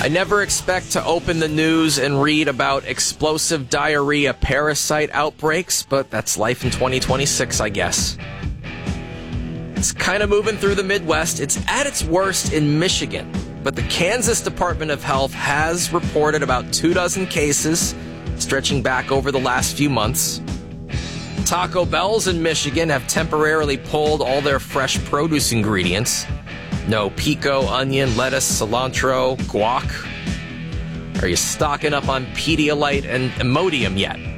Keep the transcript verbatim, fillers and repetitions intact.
I never expect to open the news and read about explosive diarrhea parasite outbreaks, but that's life in twenty twenty-six, I guess. It's kind of moving through the Midwest. It's at its worst in Michigan, but the Kansas Department of Health has reported about two dozen cases stretching back over the last few months. Taco Bells in Michigan have temporarily pulled all their fresh produce ingredients. No pico, onion, lettuce, cilantro, guac. Are you stocking up on Pedialyte and Imodium yet?